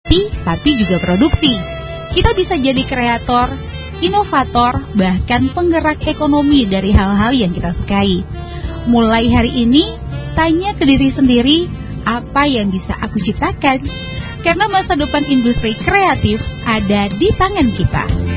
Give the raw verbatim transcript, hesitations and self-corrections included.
tapi juga produksi. Kita bisa jadi kreator, inovator, bahkan penggerak ekonomi dari hal-hal yang kita sukai. Mulai hari ini, tanya ke diri sendiri, apa yang bisa aku ciptakan? Karena masa depan industri kreatif ada di tangan kita.